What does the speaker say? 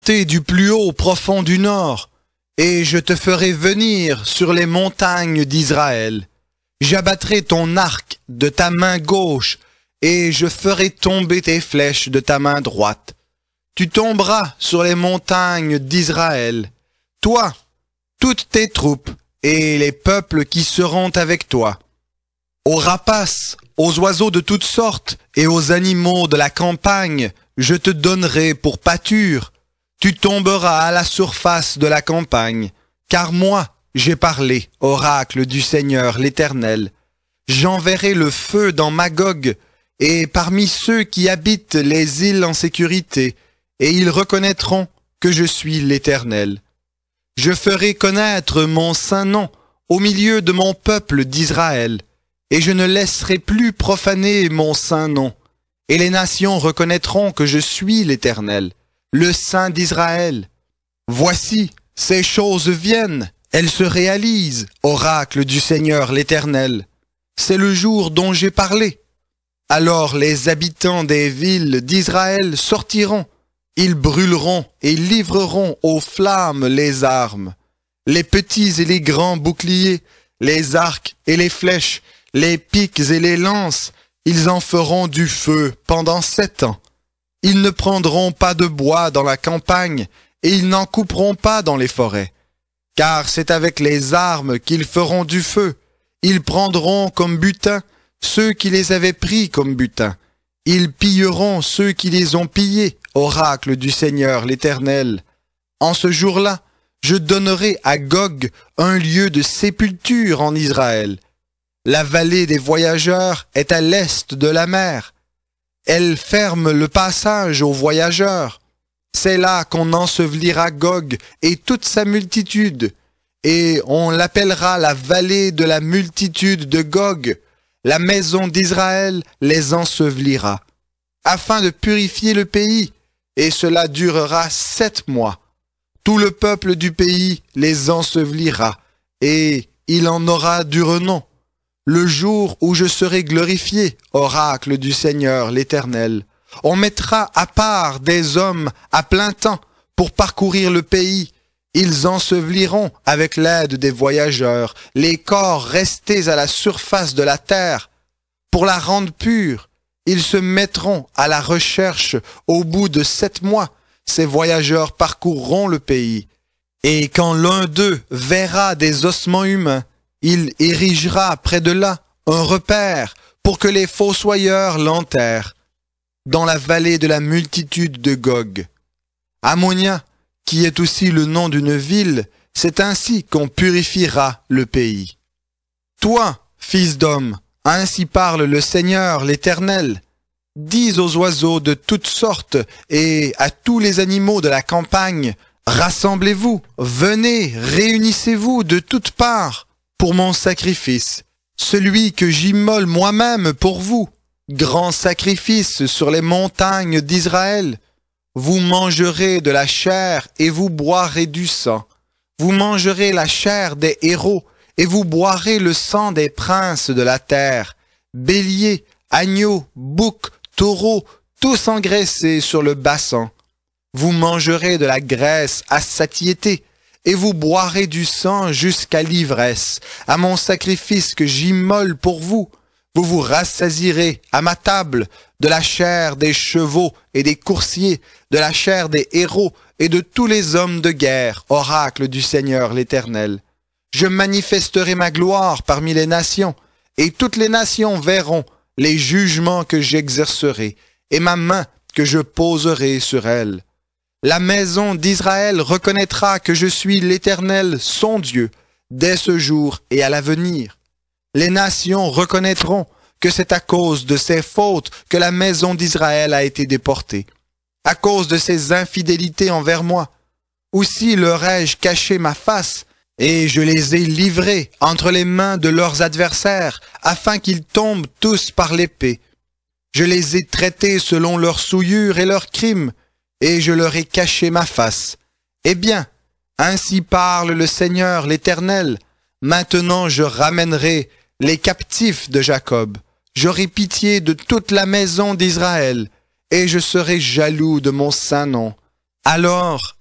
T'es du plus haut profond du nord, et je te ferai venir sur les montagnes d'Israël. J'abattrai ton arc de ta main gauche, et je ferai tomber tes flèches de ta main droite. Tu tomberas sur les montagnes d'Israël, toi, toutes tes troupes, et les peuples qui seront avec toi. Aux rapaces, aux oiseaux de toutes sortes, et aux animaux de la campagne, je te donnerai pour pâture. Tu tomberas à la surface de la campagne, car moi, j'ai parlé, oracle du Seigneur l'Éternel. J'enverrai le feu dans Magog, et parmi ceux qui habitent les îles en sécurité, et ils reconnaîtront que je suis l'Éternel. Je ferai connaître mon saint nom au milieu de mon peuple d'Israël, et je ne laisserai plus profaner mon saint nom. Et les nations reconnaîtront que je suis l'Éternel, le Saint d'Israël. Voici, ces choses viennent, elles se réalisent, oracle du Seigneur l'Éternel. C'est le jour dont j'ai parlé. Alors les habitants des villes d'Israël sortiront, ils brûleront et livreront aux flammes les armes, les petits et les grands boucliers, les arcs et les flèches, les pics et les lances, ils en feront du feu pendant 7 ans. Ils ne prendront pas de bois dans la campagne, et ils n'en couperont pas dans les forêts. Car c'est avec les armes qu'ils feront du feu. Ils prendront comme butin ceux qui les avaient pris comme butin. Ils pilleront ceux qui les ont pillés, oracle du Seigneur l'Éternel. En ce jour-là, je donnerai à Gog un lieu de sépulture en Israël. La vallée des voyageurs est à l'est de la mer. Elle ferme le passage aux voyageurs. C'est là qu'on ensevelira Gog et toute sa multitude, et on l'appellera la vallée de la multitude de Gog. La maison d'Israël les ensevelira, afin de purifier le pays, et cela durera 7 mois. Tout le peuple du pays les ensevelira, et il en aura du renom. Le jour où je serai glorifié, oracle du Seigneur l'Éternel, on mettra à part des hommes à plein temps pour parcourir le pays. Ils enseveliront avec l'aide des voyageurs les corps restés à la surface de la terre. Pour la rendre pure, ils se mettront à la recherche au bout de 7 mois. Ces voyageurs parcourront le pays. Et quand l'un d'eux verra des ossements humains, il érigera près de là un repère pour que les fossoyeurs l'enterrent dans la vallée de la multitude de Gog. Ammonia, qui est aussi le nom d'une ville, c'est ainsi qu'on purifiera le pays. Toi, fils d'homme, ainsi parle le Seigneur l'Éternel. Dis aux oiseaux de toutes sortes et à tous les animaux de la campagne, rassemblez-vous, venez, réunissez-vous de toutes parts pour mon sacrifice, celui que j'immole moi-même pour vous, grand sacrifice sur les montagnes d'Israël. Vous mangerez de la chair et vous boirez du sang. Vous mangerez la chair des héros et vous boirez le sang des princes de la terre. Béliers, agneaux, boucs, taureaux, tous engraissés sur le bassan. Vous mangerez de la graisse à satiété et vous boirez du sang jusqu'à l'ivresse, à mon sacrifice que j'immole pour vous. Vous vous rassasirez à ma table de la chair des chevaux et des coursiers, de la chair des héros et de tous les hommes de guerre, oracle du Seigneur l'Éternel. Je manifesterai ma gloire parmi les nations, et toutes les nations verront les jugements que j'exercerai, et ma main que je poserai sur elles. La maison d'Israël reconnaîtra que je suis l'Éternel, son Dieu, dès ce jour et à l'avenir. Les nations reconnaîtront que c'est à cause de ses fautes que la maison d'Israël a été déportée, à cause de ses infidélités envers moi. Aussi leur ai-je caché ma face, et je les ai livrés entre les mains de leurs adversaires, afin qu'ils tombent tous par l'épée. Je les ai traités selon leurs souillures et leurs crimes, et je leur ai caché ma face. Eh bien, ainsi parle le Seigneur l'Éternel, maintenant je ramènerai les captifs de Jacob, j'aurai pitié de toute la maison d'Israël, et je serai jaloux de mon saint nom. Alors